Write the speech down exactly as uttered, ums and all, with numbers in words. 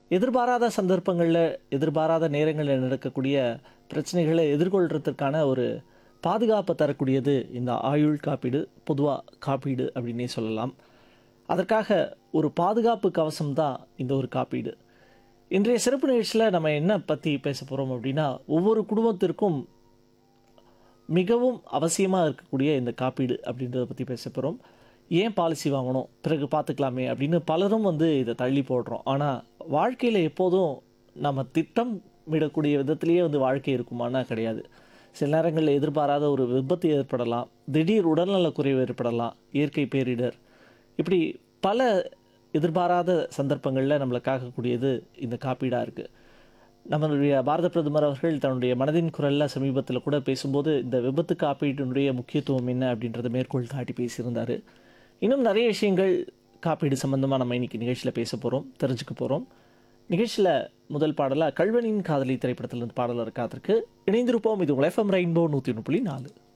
எதிர்பாராத சந்தர்ப்பங்கள்ல, எதிர்பாராத நேரங்கள்ல நடக்கக்கூடிய பிரச்சனைகள எதிர்கொள்றதுக்கான ஒரு பாதுகாப்ப தரக்கூடியது இந்த ஆயுள் காப்பீடு, பொதுவா காப்பீடு அப்படின்னே சொல்லலாம். அதற்காக ஒரு பாதுகாப்பு கவசம் தான் இந்த ஒரு காப்பீடு. இன்றைய சிறப்பு நிகழ்ச்சியில நம்ம என்ன பத்தி பேசப் போறோம் அப்படின்னா, ஒவ்வொரு குடும்பத்திற்கும் மிகவும் அவசியமா இருக்கக்கூடிய இந்த காப்பீடு அப்படின்றத பத்தி பேசப் போறோம். ஏன் பாலிசி வாங்கணும்? பிறகு பார்த்துக்கலாமே அப்படின்னு பலரும் வந்து இத தள்ளி போடுறோம். ஆனா, வாழ்க்கையில எப்போதும் நம்ம திட்டமிடக்கூடிய விதத்திலேயே வந்து வாழ்க்கை இருக்குமான்னா கிடையாது. சில நேரங்கள்ல எதிர்பாராத ஒரு விபத்து ஏற்படலாம். திடீர் உடல்நலக் குறைவு ஏற்படலாம். இயற்கை பேரிடர். இப்படி பல எதிர்பாராத சந்தர்ப்பங்கள்ல நம்மள காக்கக்கூடியது இந்த காப்பீடா இருக்கு. நம்மளுடைய பாரத பிரதமர் அவர்கள் தன்னுடைய மனதின் குரல்ல சமீபத்தில கூட பேசும்போது, இந்த விபத்து காப்பீட்டினுடைய முக்கியத்துவம் என்ன அப்படின்றத மேற்கோள் காட்டி பேசியிருந்தாரு. இன்னும் நிறைய விஷயங்கள் காப்பீடு சம்பந்தமா நம்ம இன்னைக்கு நிகழ்ச்சியில பேசப் போறோம், தெரிஞ்சுக்க போறோம். நிகழ்ச்சியில முதல் பாடலா கள்வனின் காதலி திரைப்படத்திலிருந்து பாடல் காத்திருக்கு. இணைந்திருப்போம். இது உங்கள் எஃப்எம் ரெயின்போ நூற்றி ஒன்று புள்ளி நான்கு.